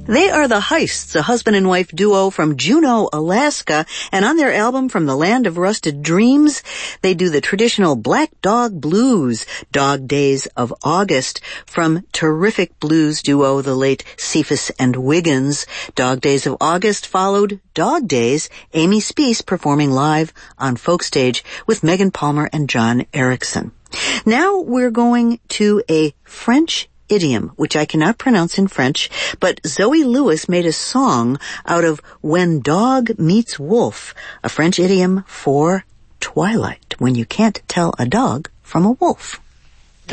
They are the Heists, a husband and wife duo from Juneau, Alaska, and on their album From the Land of Rusted Dreams, they do the traditional Black Dog Blues, Dog Days of August, from terrific blues duo the late Cephas and Wiggins. Dog Days of August followed Dog Days, Amy Speace performing live on Folkstage with Megan Palmer and John Erickson. Now we're going to a French idiom, which I cannot pronounce in French, but Zoe Lewis made a song out of When Dog Meets Wolf, a French idiom for twilight, when you can't tell a dog from a wolf.